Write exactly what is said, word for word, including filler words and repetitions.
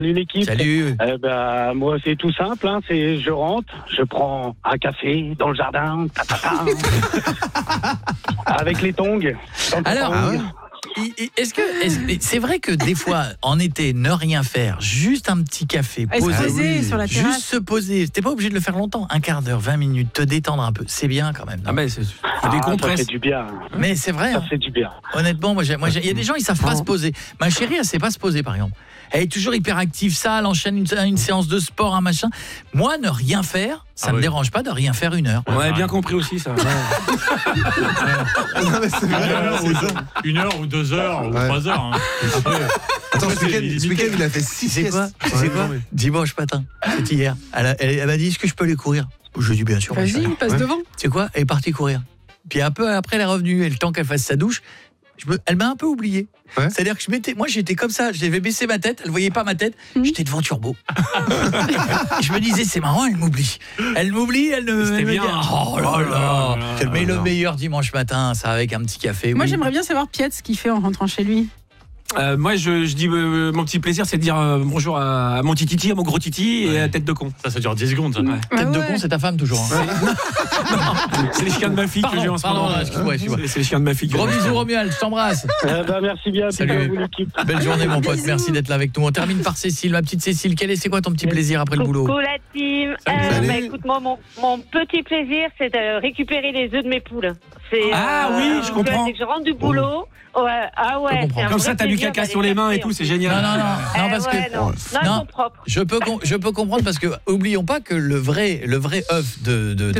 Une équipe. Salut. Eh ben, moi, c'est tout simple. Hein, c'est je rentre, je prends un café dans le jardin, ta, ta, ta, avec les tongs. Alors, ah ouais. Est-ce que est-ce, c'est vrai que des fois, en été, ne rien faire, juste un petit café, poser, se poser oui. sur la terrasse, juste se poser. T'es pas obligé de le faire longtemps, un quart d'heure, vingt minutes, te détendre un peu, c'est bien quand même. Non ah ben, c'est ah, ça fait du bien. Mais c'est vrai. Ça hein. fait du bien. Honnêtement, moi, moi, il y a des gens, ils savent pas se poser. Ma chérie, elle sait pas se poser, par exemple. Elle est toujours hyper active, ça, elle enchaîne une, une séance de sport, un machin. Moi, ne rien faire, ça ah me oui. dérange pas de rien faire une heure. On avait bien compris aussi ça. Ouais. Non, mais c'est vrai, une, heure, c'est ou, ça. une heure ou deux heures ou ouais. trois heures. Hein. Après, attends, après, ce week-end, ce week-end, il a fait six C'est quoi, ouais, c'est quoi mais... Dimanche matin, c'était hier. Elle, a, elle, elle m'a dit, est-ce que je peux aller courir? Je dis bien sûr. Vas-y, passe ouais. devant. Tu sais quoi? Elle est partie courir. Puis un peu après, elle est revenue. Et le temps qu'elle fasse sa douche, je me, elle m'a un peu oublié. Ouais. C'est-à-dire que je m'étais, moi j'étais comme ça, j'avais baissé ma tête, elle voyait pas ma tête, mmh. j'étais devant Turbo. Je me disais c'est marrant, elle m'oublie. Elle m'oublie, elle ne C'était elle bien. Me dit, oh là là. là mais le meilleur dimanche matin, ça avec un petit café. Moi oui. j'aimerais bien savoir Piet ce qu'il fait en rentrant chez lui. Euh, moi, je, je dis euh, mon petit plaisir, c'est de dire euh, bonjour à, à mon petit titi, à mon gros titi ouais. et à tête de con. Ça, ça dure dix secondes. Ça. Ouais. Tête ah ouais. de con, c'est ta femme toujours. Hein. non, c'est les chiens de ma fille pardon, que j'ai en ce pardon, moment. Non, excuse-moi, excuse-moi. C'est, c'est les chiens de ma fille. Gros bisous Romuald, je t'embrasse. Eh ben, merci bien. Salut. Vous, l'équipe. Belle journée mon pote, merci d'être là avec nous. On termine par Cécile, ma petite Cécile. Quel est, c'est quoi ton petit plaisir après le boulot? Coucou la team. Euh, bah, écoute, moi, mon, mon petit plaisir, c'est de récupérer les œufs de mes poules. C'est, ah euh, oui, je comprends. C'est que je rentre du boulot. Ouais, ah ouais, c'est comme ça, t'as du caca sur les mains et tout, c'est génial. Non, non, non, non parce ouais, que non. Non, non, ils sont propres. Je peux, je peux comprendre parce que oublions pas que le vrai, le vrai œuf de, de, de